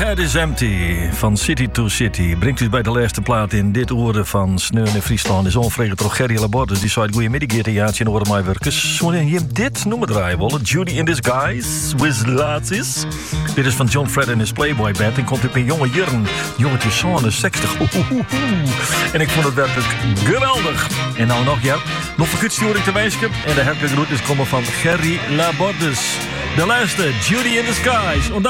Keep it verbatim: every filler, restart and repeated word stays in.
Head is Empty van City to City brengt u bij de laatste plaat in dit oren van Sneeuw in Friesland. Is onvregen toch Gerry Laborde die zei goeiemiddag Geertje in oren mij werkers. Wanneer je dit noemen draaien willen, Judy in Disguise with Lazis. Dit is van John Fred en his Playboy Band en komt op een jonge jurn, jongetje zo'n zestig. En ik vond het werkelijk geweldig. En nou nog ja, nog een kutsturing te wijzen en de herkelijke groet is komen van Gerry Labordes. De laatste Judy in Disguise.